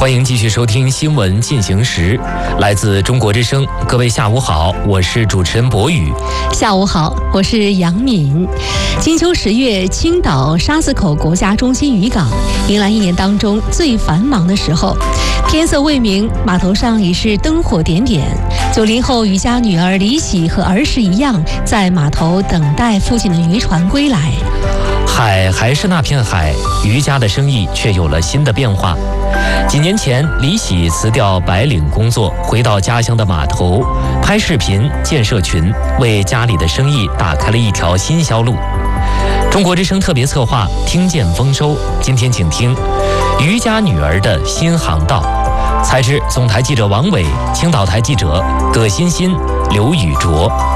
欢迎继续收听新闻进行时，来自中国之声。各位下午好，我是主持人博宇。 下午好，我是杨敏。金秋10月，青岛沙子口国家中心渔港迎来一年当中最繁忙的时候。天色未明，码头上已是灯火点点。90后渔家女儿李喜和儿时一样，在码头等待父亲的渔船归来。 海还是那片海，渔家的生意却有了新的变化。几年前，李喜辞掉白领工作，回到家乡的码头拍视频、建社群，为家里的生意打开了一条新销路。中国之声特别策划《听见丰收》，今天请听渔家女儿的新航道。采制总台记者王伟，青岛台记者葛欣欣、刘宇卓。